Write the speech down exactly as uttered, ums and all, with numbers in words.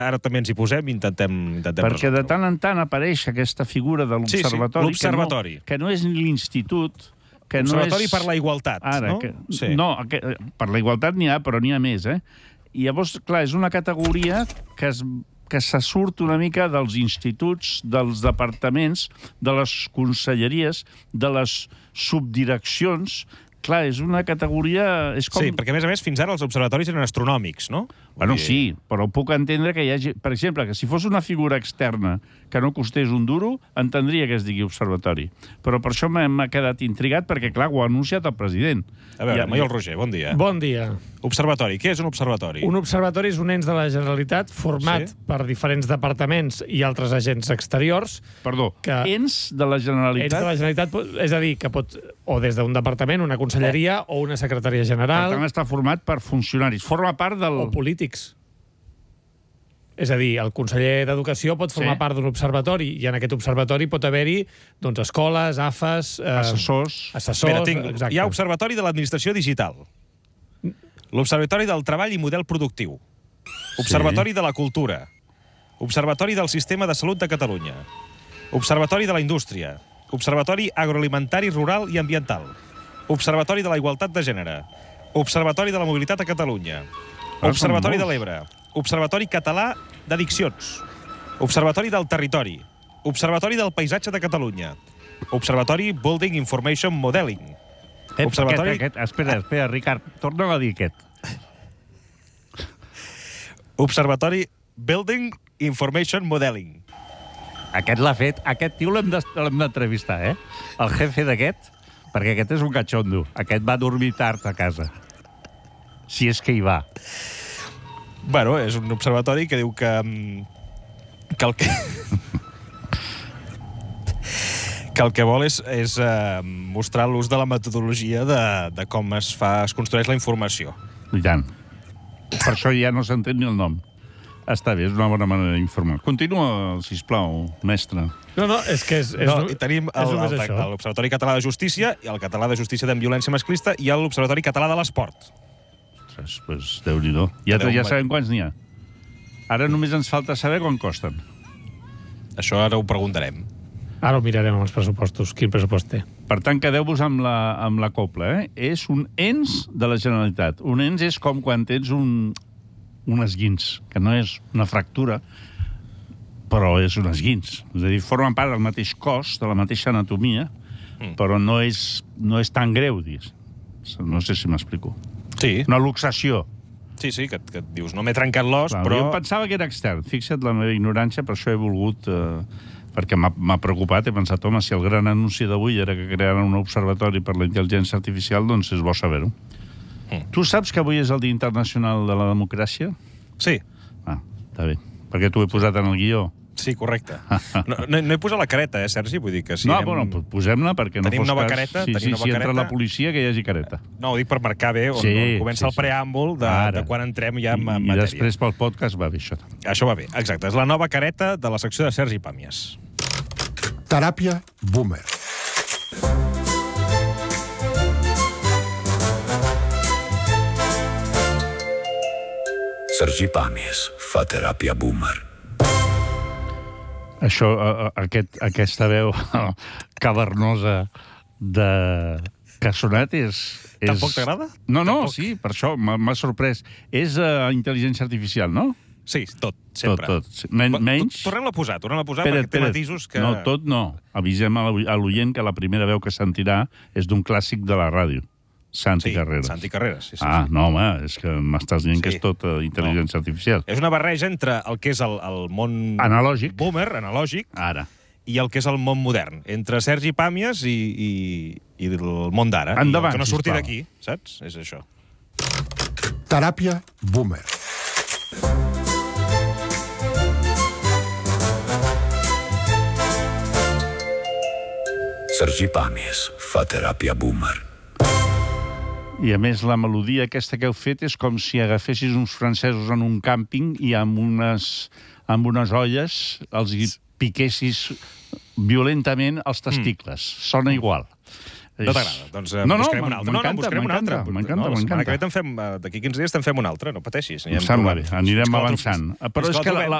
Ara també ens hi posem i intentem, intentem Perquè de tant en tant apareix aquesta figura de l'observatori, sí, sí, l'observatori. Que, no, que no és ni l'institut, que no L'observatori és... per la igualtat, Ara, no? Que... Sí. No, que... per la igualtat n'hi ha, però n'hi ha més, eh? I llavors, clar, és una categoria que es que se surt una mica dels instituts, dels departaments, de les conselleries, de les subdireccions. Clar, és una categoria... És com... Sí, perquè a més a més fins ara els observatoris eren astronòmics, no? Bueno, sí, però puc entendre que hi hagi... Per exemple, que si fos una figura externa que no costés un duro, entendria que es digui observatori. Però per això m'ha quedat intrigat, perquè, clar, ho ha anunciat el president. A veure, I, Maiol Roger, bon dia. Bon dia. Observatori. Què és un observatori? Un observatori és un ens de la Generalitat format Sí. per diferents departaments i altres agents exteriors. Perdó, Que- ens de la Ens Generalitat... de la Generalitat, pot- és a dir, que pot... O des d'un departament, una conselleria, o una secretaria Per general, tant, està format per funcionaris. Forma part del... o polítics. És a dir, el conseller d'Educació pot formar Sí. part d'un observatori, i en aquest observatori pot haver-hi doncs, escoles, A F As... Eh, Assessors. Assessors, Espera, tinc... exacte. Hi ha Observatori de l'Administració Digital. L'Observatori del Treball i Model Productiu. Observatori de la Cultura. Observatori del Sistema de Salut de Catalunya. Observatori de la Indústria. Observatori Agroalimentari, Rural i Ambiental. Observatori de la Igualtat de Gènere. Observatori de la Mobilitat a Catalunya. Observatori de l'Ebre. Observatori Català d'Addiccions. Observatori del Territori. Observatori del Paisatge de Catalunya. Observatori Building Information Modeling. Eh, Observatori- Aquest, aquest. Espera, espera, Ricard, torna a dir aquest. Observatori Building Information Modeling. Aquest l'ha fet, aquest tio l'hem d'es- l'hem d'entrevistar, eh? El jefe d'aquest, perquè aquest és un catxondo. Aquest va dormir tard a casa. Si és que hi va. Bueno, és un observatori que diu que... mm, que el que... que el que vol és, és eh, mostrar l'ús de la metodologia de, de com es fa, es construeix la informació. I tant. Per això ja no s'entén ni el nom. Està bé, és una bona manera d'informar. Continua, sisplau, mestre. No, no, és que és... és No, no, i tenim és el- només el- això. l'Observatori Català de Justícia, i el Català de Justícia de Violència Masclista i l'Observatori Català de l'Esport. Ostres, doncs, Déu-n'hi-do. Ja, Adéu, ja Mike. sabem quants n'hi ha. Ara només ens falta saber quan costen. Això ara ho preguntarem. Ara ho mirarem amb els pressupostos, quin pressupost té. Per tant, quedeu-vos amb la, amb la copla, eh? És un ens de la Generalitat. Un ens és com quan tens un, un esguins, que no és una fractura, però és un esguins. És a dir, formen part del mateix cos, de la mateixa anatomia, Mm. però no és, no és tan greu, dis. No sé si m'explico. Sí, Una luxació. sí, sí, que, que et dius, no m'he trencat l'os, Clar, però... Jo em pensava que era extern. Fixa't la meva ignorància, per això he volgut... Eh, perquè m'ha m'ha preocupat, he pensat, home, si el gran anunci d'avui era que crearan un observatori per la intel·ligència artificial, doncs és bo saber-ho. Mm. Tu saps que avui és el Dia Internacional de la Democràcia? Sí, Ah, està bé. Perquè t'ho he posat en el guió. sí, correcte. No, no, no he posat la careta, eh, Sergi? Vull dir que si no, anem... bueno, pues posem-la perquè no Tenim fos nova cas... careta, sí, tenim sí, nova si entra careta. la policia, que hi hagi careta. No, ho dic per marcar bé, on, Sí, on comença sí, el sí. preàmbul de, Ara. de quan entrem ja en, I, en I matèria. després pel podcast va bé, això. Això va bé, exacte. És la nova careta de la secció de Sergi Pàmies. Teràpia Boomer. Sergi Pàmies fa teràpia boomer. Això, a, a, aquest, aquesta veu cavernosa de que ha sonat és... és... Tampoc t'agrada? No, no, Tampoc. sí, per això m'ha m'ha sorprès. És uh, intel·ligència artificial, no? Sí, tot, sempre. Tot, tot. Men Va, menys... Tornem-la a posar, tornem-la a posar, Espera't, perquè té espera't. matisos que... No, tot no. Avisem a l'u- a l'oient que la primera veu que sentirà és d'un clàssic de la ràdio. Santi Sí, Carreras. Santi Carreras, sí, sí. Ah, sí. no, home, és que m'estàs dient Sí. que és tot uh, intel·ligència artificial. És una barreja entre el que és el, el món... Analògic. Boomer, analògic, Ara. i el que és el món modern. Entre Sergi Pàmies i, i, i el món d'ara. Endavant, I el que no surti sisplau. d'aquí, saps? És això. Teràpia Boomer. Sergi Pàmies fa teràpia boomer. I a més la melodia aquesta que heu fet és com si agafessis uns francesos en un càmping i amb unes, amb unes olles els hi piquessis violentament els testicles. Mm. Sona igual. No t'agrada? Doncs eh, No, no, buscarem un altre. No, no, m'encanta, buscarem un altre. m'encanta, m'encanta, No, la setmana m'encanta. que ve te'n fem, eh, d'aquí quinze dies te'n fem un altre, no pateixis. Em sembla bé, anirem avançant. Però és que la, la,